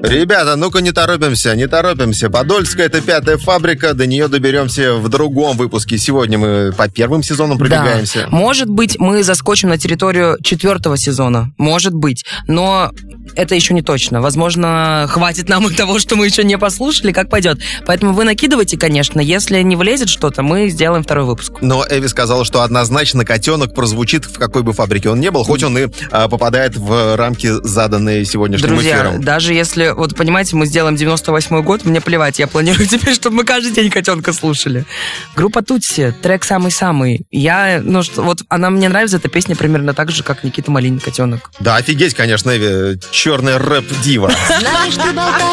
Ребята, ну-ка не торопимся. Подольская — это 5-я фабрика, до нее доберемся в другом выпуске. Сегодня мы по первым сезонам пробегаемся. Да. Может быть, мы заскочим на территорию 4-го сезона. Может быть. Но это еще не точно. Возможно, хватит нам и того, что мы еще не послушали, как пойдет. Поэтому вы накидывайте, конечно. Если не влезет что-то, мы сделаем второй выпуск. Но Эви сказала, что однозначно котенок прозвучит в какой бы фабрике он ни был, хоть он и попадает в рамки, заданные сегодняшним эфиром. Друзья, даже если, вот понимаете, мы сделаем 98-й год, мне плевать, я планирую теперь, чтобы мы каждый день котенка слушали. Группа Тутси, трек «Самый-самый». Вот она мне нравится, эта песня примерно так же, как Никита Малинин «Котенок». Да, офигеть, конечно, Эви, черная рэп-дива. Знаешь, ты болтаешь